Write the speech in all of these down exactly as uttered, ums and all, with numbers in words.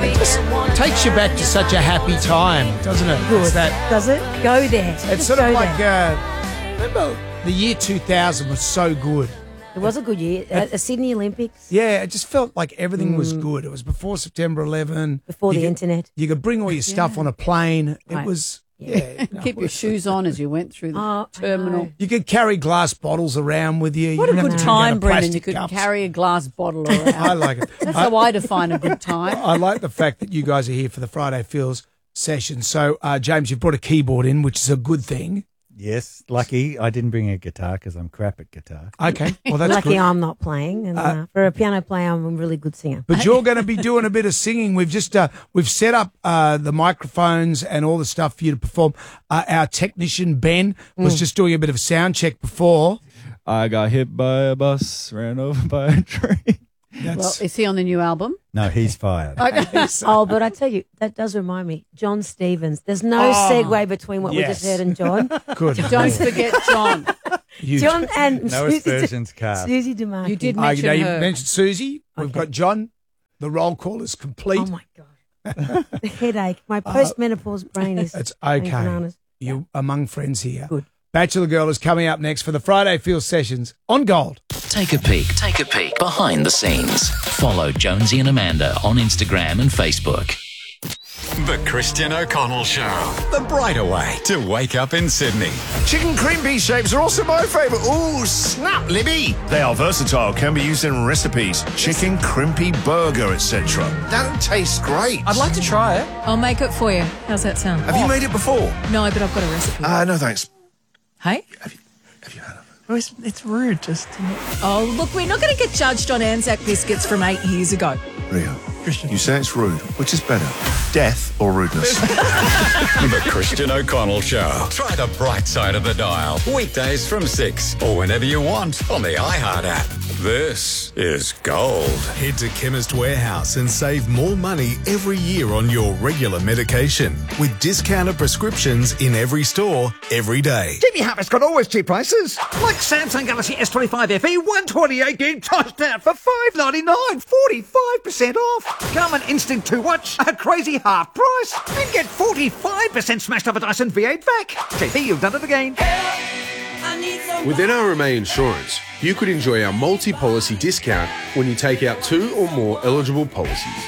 Takes you back to such a happy time, doesn't it? Good. It's that, Does it? Go there. it's Just sort of go like, there. uh, remember the year two thousand was so good. It was a good year. At the Sydney Olympics. Yeah, it just felt like everything was good. It was before September eleventh. Before You the could- internet. You could bring all your stuff on a plane. It Right. was, yeah. no, Keep it your was- shoes on as you went through the Oh, I terminal. know. You could carry glass bottles around with you. What you a didn't good have to drink out time, of Brendan. You plastic could cups. carry a glass bottle around. I like it. That's I, how I define a good time. I like the fact that you guys are here for the Friday Feels session. So, uh, James, you've brought a keyboard in, which is a good thing. Yes, lucky I didn't bring a guitar because I'm crap at guitar. Okay, well, that's Lucky good. I'm not playing. And uh, for a piano player, I'm a really good singer. But you're going to be doing a bit of singing. We've just uh, we've set up uh, the microphones and all the stuff for you to perform. Uh, our technician Ben was Mm. just doing a bit of a sound check before. I got hit by a bus, ran over by a train. Well, That's, is he on the new album? No, he's fired. Oh, but I tell you, that does remind me. John Stevens. There's no Oh, segue between what we yes. just heard and John. good. Don't forget John. You, John and No Susie, aspersions cast. Susie DeMarco. You did uh, mention you know, you her. mentioned Susie. We've Okay. got John. The roll call is complete. Oh, my God. The headache. My post-menopause brain is It's going okay. bananas. You're among friends here. Good. Bachelor Girl is coming up next for the Friday Feel Sessions on Gold. Take a peek. Take a peek behind the scenes. Follow Jonesy and Amanda on Instagram and Facebook. The Christian O'Connell Show. The brighter way to wake up in Sydney. Chicken cream pea shapes are also my favourite. Ooh, snap, Libby. They are versatile, can be used in recipes. Chicken crimpy burger, et cetera. That tastes great. I'd like to try it. I'll make it for you. How's that sound? Have you made it before? No, but I've got a recipe. Uh, no, thanks. Hey? Have you, have you had it? Oh, it's, it's rude just to... Oh, look, we're not going to get judged on Anzac biscuits from eight years ago. Rio, Christian, you say it's rude. Which is better, death or rudeness? The Christian O'Connell Show. Try the bright side of the dial. Weekdays from six or whenever you want on the iHeart app. This is Gold. Head to Chemist Warehouse and save more money every year on your regular medication with discounted prescriptions in every store, every day. Jimmy Harper's got always cheap prices. Like Samsung Galaxy S twenty-five F E, one twenty-eight gig touched out for five ninety-nine, forty-five percent off. Garmin Instinct two Watch, a crazy half price. And get forty-five percent smashed up a Dyson V eight vac. J P, you've done it again. With N R M A Insurance, you could enjoy our multi-policy discount when you take out two or more eligible policies.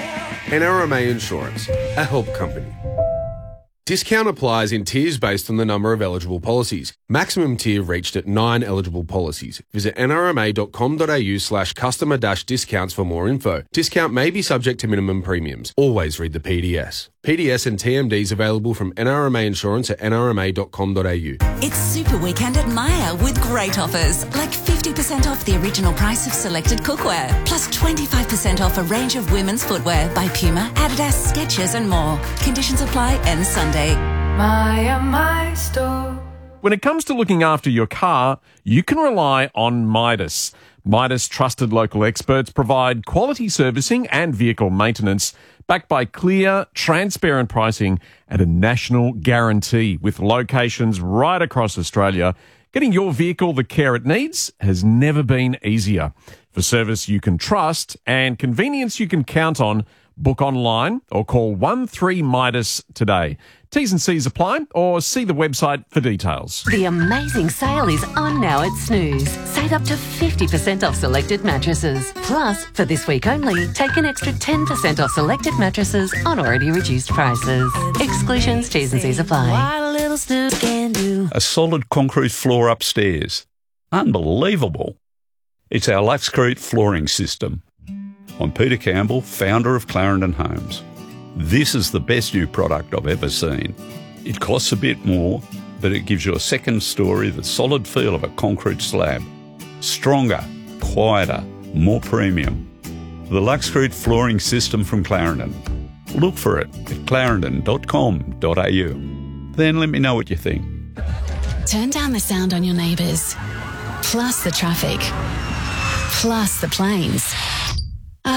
N R M A Insurance, a help company. Discount applies in tiers based on the number of eligible policies. Maximum tier reached at nine eligible policies. Visit nrma.com.au slash customer dash discounts for more info. Discount may be subject to minimum premiums. Always read the P D S. P D S and T M Ds available from N R M A Insurance at nrma dot com dot a u. It's Super Weekend at Myer with great offers, like fifty percent off the original price of selected cookware, plus twenty-five percent off a range of women's footwear by Puma, Adidas, Skechers and more. Conditions apply end Sunday. Myer, my store. When it comes to looking after your car, you can rely on Midas. Midas trusted local experts provide quality servicing and vehicle maintenance backed by clear, transparent pricing and a national guarantee with locations right across Australia. Getting your vehicle the care it needs has never been easier. For service you can trust and convenience you can count on, book online or call one three Midas today. T's and C's apply or see the website for details. The amazing sale is on now at Snooze. Save up to fifty percent off selected mattresses. Plus, for this week only, take an extra ten percent off selected mattresses on already reduced prices. Exclusions, T's and C's apply. What a little Snooze can do. A solid concrete floor upstairs. Unbelievable. It's our Luxcrete flooring system. I'm Peter Campbell, founder of Clarendon Homes. This is the best new product I've ever seen. It costs a bit more, but it gives you a second story, the solid feel of a concrete slab. Stronger, quieter, more premium. The Luxcrete flooring system from Clarendon. Look for it at clarendon dot com dot a u. Then let me know what you think. Turn down the sound on your neighbours, plus the traffic, plus the planes. Ah.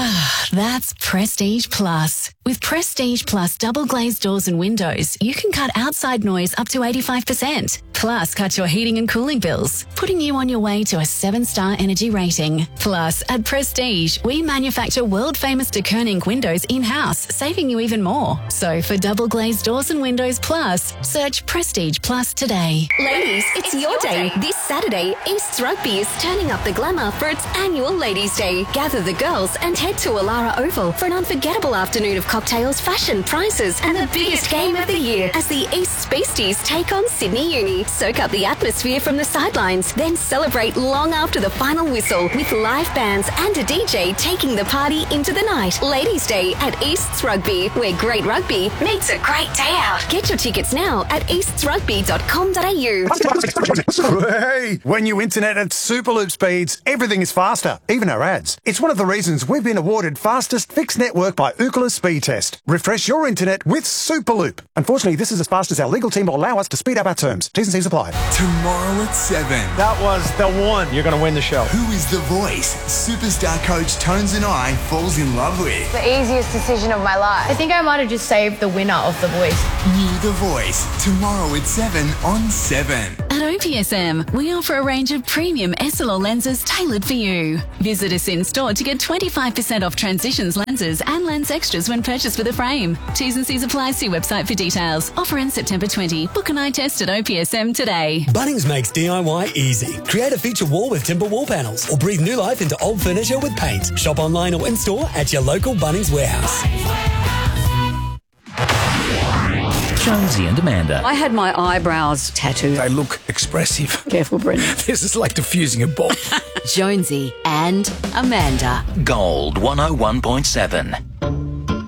That's Prestige Plus. With Prestige Plus double glazed doors and windows, you can cut outside noise up to eighty-five percent. Plus, cut your heating and cooling bills, putting you on your way to a seven-star energy rating. Plus, at Prestige, we manufacture world-famous de Koning windows in-house, saving you even more. So, for double glazed doors and windows plus, search Prestige Plus today. Ladies, it's your day. This Saturday, East Rugby is turning up the glamour for its annual Ladies' Day. Gather the girls and head to Alara Oval for an unforgettable afternoon of cocktails, fashion, prizes, and the biggest game of the year as the East Beasties take on Sydney Uni. Soak up the atmosphere from the sidelines, then celebrate long after the final whistle with live bands and a D J taking the party into the night. Ladies' Day at East's Rugby, where great rugby meets a great day out. Get your tickets now at easts rugby dot com dot a u. Hey, when you internet at Superloop speeds, everything is faster, even our ads. It's one of the reasons we've been awarded fastest fixed network by Ookla Speed Test. Refresh your internet with Superloop. Unfortunately, this is as fast as our legal team will allow us to speed up our terms. T's and C's apply. Tomorrow at seven. That was the one. You're going to win the show. Who is the voice Superstar coach Tones and I falls in love with? The easiest decision of my life. I think I might have just saved the winner of The Voice. New The Voice. Tomorrow at seven on seven. At O P S M, we offer a range of premium S L R lenses tailored for you. Visit us in store to get twenty-five percent off Transitions lenses and lens extras when purchased with a frame. T's and C's apply. See website for details. Offer ends September twentieth. Book an eye test at O P S M today. Bunnings makes D I Y easy. Create a feature wall with timber wall panels or breathe new life into old furniture with paint. Shop online or in-store at your local Bunnings warehouse. Jonesy and Amanda. I had my eyebrows tattooed. They look expressive. Careful, Brendan. This is like diffusing a bomb. Jonesy and Amanda. Gold one oh one point seven.